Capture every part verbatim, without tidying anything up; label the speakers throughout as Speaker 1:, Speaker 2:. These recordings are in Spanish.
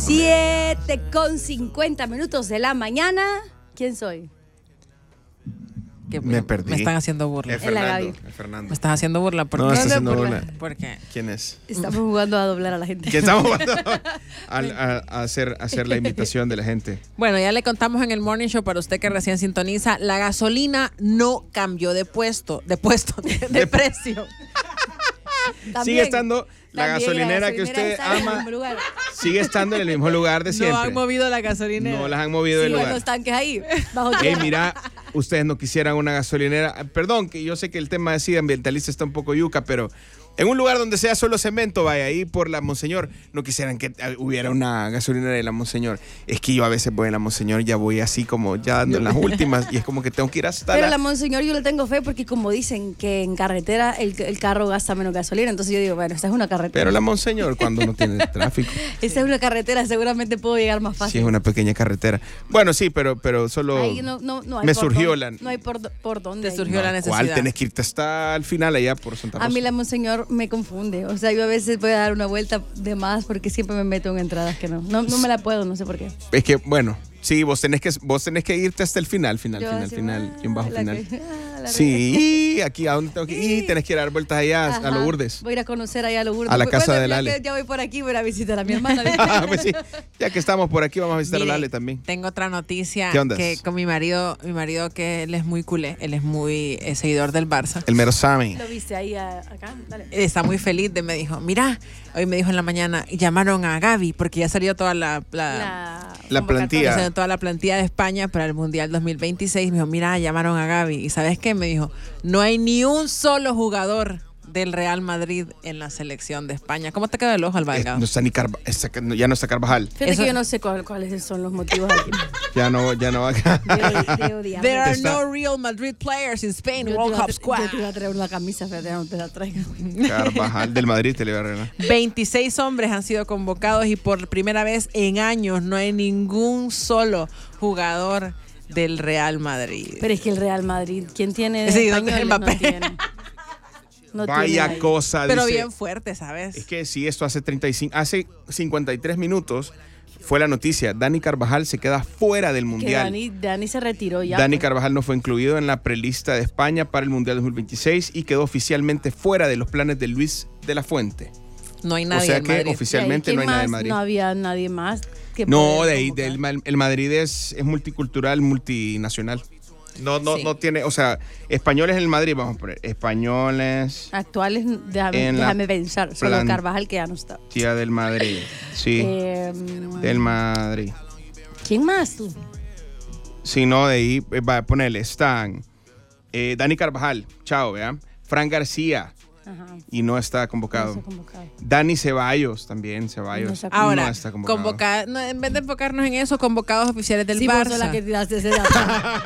Speaker 1: Siete con cincuenta minutos de la mañana. ¿Quién soy?
Speaker 2: Que
Speaker 3: me perdí.
Speaker 2: Me están haciendo burla.
Speaker 3: Es Fernando. Es Fernando.
Speaker 2: Me estás haciendo burla. ¿Por
Speaker 3: no,
Speaker 2: qué?
Speaker 3: estás haciendo
Speaker 2: burla.
Speaker 3: burla.
Speaker 2: ¿Por qué?
Speaker 3: ¿Quién es?
Speaker 1: Estamos jugando a doblar a la gente.
Speaker 3: ¿Quién estamos jugando? a, a, a, hacer, a hacer la imitación de la gente.
Speaker 2: Bueno, ya le contamos en el Morning Show, para usted que recién sintoniza, la gasolina no cambió de puesto, de puesto, de, de precio.
Speaker 1: También,
Speaker 3: sigue estando la gasolinera,
Speaker 1: la gasolinera
Speaker 3: que usted ama. Sigue estando en el mismo lugar de siempre.
Speaker 2: No han movido la gasolinera.
Speaker 3: No las han movido
Speaker 1: sí,
Speaker 3: del lugar.
Speaker 1: los tanques ahí. Bajo
Speaker 3: Hey, mira, ustedes no quisieran una gasolinera. Perdón, que yo sé que el tema de sí ambientalista está un poco yuca, pero en un lugar donde sea solo cemento, vaya, ahí por la Monseñor, no quisieran que hubiera una gasolinera de la Monseñor. Es que yo a veces voy a la Monseñor, ya voy así como ya dando en las últimas, y es como que tengo que ir hasta
Speaker 1: Pero
Speaker 3: la...
Speaker 1: la Monseñor yo le tengo fe porque como dicen que en carretera el, el carro gasta menos gasolina, entonces yo digo, bueno, esta es una carretera.
Speaker 3: Pero la Monseñor cuando no tiene tráfico.
Speaker 1: Esa es una carretera, seguramente puedo llegar más fácil.
Speaker 3: Sí, es una pequeña carretera. Bueno, sí, pero, pero solo
Speaker 1: ahí no, no, no hay
Speaker 3: me
Speaker 1: por
Speaker 3: surgió
Speaker 1: dónde,
Speaker 3: la...
Speaker 1: No hay por, por dónde.
Speaker 2: Te surgió
Speaker 3: no,
Speaker 2: la necesidad.
Speaker 3: ¿Cuál? Tenés que irte hasta el final allá por Santa Rosa.
Speaker 1: A mí la Monseñor me confunde. O sea, yo a veces voy a dar una vuelta de más porque siempre me meto en entradas que no. No, no me la puedo, no sé por qué.
Speaker 3: Es que, bueno, sí, vos tenés que, vos tenés que irte hasta el final, final,
Speaker 1: Yo
Speaker 3: final,
Speaker 1: así,
Speaker 3: final,
Speaker 1: ah,
Speaker 3: y un bajo
Speaker 1: la
Speaker 3: final.
Speaker 1: que- ah, la
Speaker 3: Sí, y aquí a dónde tengo que ir, tenés que ir a dar vueltas allá a
Speaker 1: Ajá.
Speaker 3: Lourdes.
Speaker 1: Voy a ir a conocer allá a Lourdes.
Speaker 3: A la
Speaker 1: Voy-
Speaker 3: casa
Speaker 1: bueno,
Speaker 3: de
Speaker 1: ya
Speaker 3: Lale.
Speaker 1: que ya voy por aquí, voy a ir a visitar a mi hermana.
Speaker 3: Ah, pues sí, ya que estamos por aquí, vamos a visitar
Speaker 2: Mire,
Speaker 3: a Lale también.
Speaker 2: Tengo otra noticia.
Speaker 3: ¿Qué ondas?
Speaker 2: Que con mi marido, mi marido que él es muy culé, él es muy eh, seguidor del Barça.
Speaker 3: El mero Sammy.
Speaker 1: Lo viste ahí a- acá, dale.
Speaker 2: Está muy feliz de, me dijo, mira, hoy me dijo en la mañana, llamaron a Gaby porque ya salió toda la, la,
Speaker 1: La,
Speaker 3: La plantilla.
Speaker 2: ya salió toda la plantilla de España para el Mundial dos mil veintiséis. Me dijo, mira, llamaron a Gaby. ¿Y sabes qué? Me dijo, no hay ni un solo jugador del Real Madrid en la selección de España. ¿Cómo te queda el ojo,
Speaker 3: Eh,
Speaker 2: Alvarado?
Speaker 3: no está ni Carva- está- ya no está Carvajal.
Speaker 1: Fíjate
Speaker 2: Eso-
Speaker 1: que yo no sé cuál- cuáles son los motivos aquí
Speaker 3: Ya no, ya no va acá.
Speaker 1: de, de odiar.
Speaker 2: There are
Speaker 3: Está-
Speaker 2: no Real Madrid players in Spain
Speaker 1: Yo te
Speaker 2: World
Speaker 1: iba a
Speaker 2: Cup
Speaker 1: tra-
Speaker 2: squad.
Speaker 1: Yo te iba a traer una camisa, fíjate, no te la traigo.
Speaker 3: Carvajal del Madrid te le va a arreglar.
Speaker 2: veintiséis hombres han sido convocados y por primera vez en años no hay ningún solo jugador del Real Madrid.
Speaker 1: Pero es que el Real Madrid, ¿quién tiene de
Speaker 2: Sí, ¿dónde
Speaker 1: españoles?
Speaker 2: Mbappé?
Speaker 1: No tiene. No
Speaker 3: Vaya
Speaker 1: tiene.
Speaker 3: cosa,
Speaker 2: Pero
Speaker 3: dice.
Speaker 2: bien fuerte, ¿sabes?
Speaker 3: Es que sí, esto hace treinta y cinco, hace cincuenta y tres minutos fue la noticia. Dani Carvajal se queda fuera del
Speaker 1: Que
Speaker 3: Mundial.
Speaker 1: Dani, Dani se retiró ya.
Speaker 3: Dani
Speaker 1: pues.
Speaker 3: Carvajal no fue incluido en la prelista de España para el Mundial dos mil veintiséis y quedó oficialmente fuera de los planes de Luis de la Fuente.
Speaker 2: No hay
Speaker 3: O
Speaker 2: nadie
Speaker 3: sea
Speaker 2: en
Speaker 3: que
Speaker 2: Madrid.
Speaker 3: oficialmente
Speaker 1: ¿Y
Speaker 3: no
Speaker 1: ahí
Speaker 3: hay
Speaker 1: quién
Speaker 3: nadie en
Speaker 1: más?
Speaker 3: Madrid.
Speaker 1: No había nadie más. Que
Speaker 3: No,
Speaker 1: poder
Speaker 3: de ahí,
Speaker 1: convocar.
Speaker 3: del Ma- el Madrid es, es multicultural, multinacional. No, no,
Speaker 2: Sí.
Speaker 3: no tiene, o sea, españoles en el Madrid, vamos a poner, españoles,
Speaker 1: Actuales, déjame,
Speaker 3: En la
Speaker 1: déjame pensar. Solo
Speaker 3: plan-
Speaker 1: Carvajal que ya no está.
Speaker 3: tía del Madrid, sí,
Speaker 1: Eh,
Speaker 3: del Madrid.
Speaker 1: ¿Quién más tú?
Speaker 3: Si no, de ahí, eh, va a ponerle, están eh, Dani Carvajal, chao, vean, Fran García,
Speaker 1: Ajá.
Speaker 3: y no está convocado.
Speaker 1: No está convocado.
Speaker 3: Dani Ceballos, también Ceballos,
Speaker 1: No está
Speaker 2: Ahora,
Speaker 3: no está convocado.
Speaker 2: convoca- no, en vez de enfocarnos en eso, convocados oficiales del
Speaker 1: Sí, vos sos la
Speaker 2: Barça.
Speaker 1: que tiraste ese dato.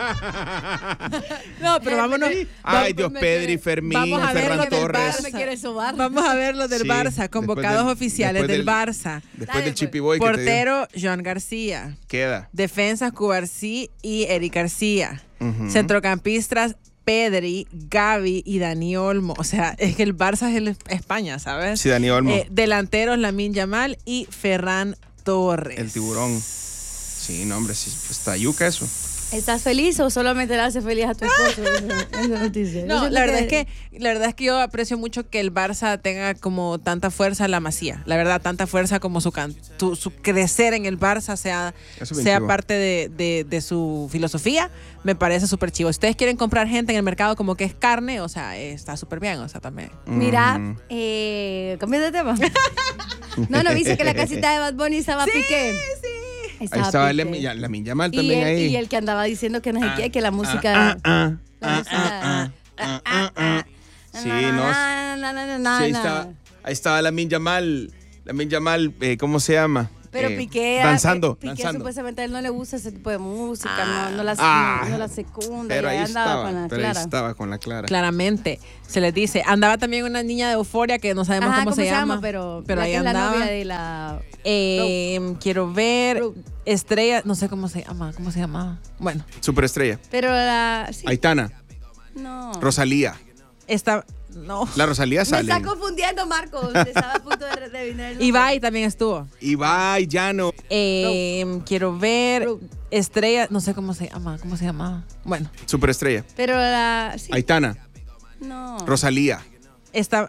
Speaker 2: No, pero vámonos.
Speaker 3: Ay,
Speaker 2: vamos-
Speaker 3: Dios,
Speaker 1: me
Speaker 3: Pedri,
Speaker 1: quiere-
Speaker 3: Fermín,
Speaker 2: vamos a ver
Speaker 3: Ferran
Speaker 2: lo del
Speaker 3: Torres.
Speaker 2: Barça.
Speaker 1: Me quiere sobar.
Speaker 2: Vamos a ver los del
Speaker 3: Sí,
Speaker 2: Barça,
Speaker 3: después
Speaker 2: convocados
Speaker 3: del-
Speaker 2: oficiales
Speaker 3: después
Speaker 2: del,
Speaker 3: del-
Speaker 2: Barça.
Speaker 3: Después
Speaker 1: Dale,
Speaker 3: del
Speaker 1: pues.
Speaker 3: chipiboy que te dio.
Speaker 2: Portero, Joan García.
Speaker 3: Queda.
Speaker 2: Defensas, Cubarsí y Eric García.
Speaker 3: Ujú.
Speaker 2: Centrocampistas, Pedri, Gavi y Dani Olmo. O sea, es que el Barça es el España, ¿sabes?
Speaker 3: Sí, Dani Olmo.
Speaker 2: Eh, delanteros, Lamine Yamal y Ferran Torres.
Speaker 3: El tiburón. Sí, no, hombre, sí, está yuca eso.
Speaker 1: ¿Estás feliz o solamente le hace feliz a tu esposo? Esa, esa noticia. Yo
Speaker 2: No,
Speaker 1: siento
Speaker 2: la verdad es que la verdad es que yo aprecio mucho que el Barça tenga como tanta fuerza la Masía. La verdad, tanta fuerza como su can- tu- su crecer en el Barça sea,
Speaker 3: Eso es bien
Speaker 2: sea
Speaker 3: chivo.
Speaker 2: parte de, de- de su filosofía, me parece súper chivo. Si ustedes quieren comprar gente en el mercado como que es carne, o sea, eh, está súper bien, o sea, también.
Speaker 1: Mira,
Speaker 3: Mm.
Speaker 1: eh, cambiando de tema. No, no viste que la casita de Bad Bunny estaba Piqué.
Speaker 3: Ahí estaba
Speaker 1: Piqué.
Speaker 3: Lam- ya- Lamine Yamal
Speaker 1: Y
Speaker 3: también
Speaker 1: el,
Speaker 3: ahí.
Speaker 1: y el que andaba diciendo que no sé qué, que la música.
Speaker 3: Ah, ah,
Speaker 1: la
Speaker 3: ah,
Speaker 1: música-
Speaker 3: ah, ah, ah, ah. Sí, no.
Speaker 1: na, na, na, na,
Speaker 3: Sí, ahí
Speaker 1: na.
Speaker 3: estaba, ahí estaba Lamine Yamal. Lamine Yamal, eh, ¿cómo se llama?
Speaker 1: Pero
Speaker 3: Eh,
Speaker 1: Piqué,
Speaker 3: danzando,
Speaker 1: Piqué
Speaker 3: danzando.
Speaker 1: supuestamente a él no le gusta ese tipo de música,
Speaker 2: Ah.
Speaker 1: no, no, la,
Speaker 3: Ah.
Speaker 1: no, no la secunda,
Speaker 3: Pero
Speaker 1: y
Speaker 3: ahí
Speaker 1: ahí andaba
Speaker 3: estaba,
Speaker 1: con la
Speaker 3: pero ahí
Speaker 1: Clara.
Speaker 3: estaba con la Clara.
Speaker 2: Claramente, se les dice. Andaba también una niña de Euforia que no sabemos
Speaker 1: Ajá,
Speaker 2: cómo, se, llama,
Speaker 1: pero,
Speaker 2: pero
Speaker 1: la
Speaker 2: ahí
Speaker 1: que es la
Speaker 2: andaba.
Speaker 1: novia de la...
Speaker 2: Eh, quiero ver
Speaker 1: Bro.
Speaker 2: Estrella, no sé cómo se llama, cómo se llamaba. Bueno,
Speaker 3: Superestrella.
Speaker 1: Pero la... Sí,
Speaker 3: Aitana,
Speaker 1: no.
Speaker 3: Rosalía.
Speaker 2: esta No.
Speaker 3: La Rosalía
Speaker 1: Me
Speaker 3: sale.
Speaker 1: está confundiendo, Marcos. Estaba a punto de, de adivinar el nombre.
Speaker 2: Ibai también estuvo.
Speaker 3: Ibai, Llano.
Speaker 2: Eh, quiero ver. Estrella, no sé cómo se llama. ¿Cómo se llamaba? Bueno.
Speaker 3: Superestrella.
Speaker 1: Pero la... sí.
Speaker 3: Aitana.
Speaker 1: No.
Speaker 3: Rosalía.
Speaker 2: Está,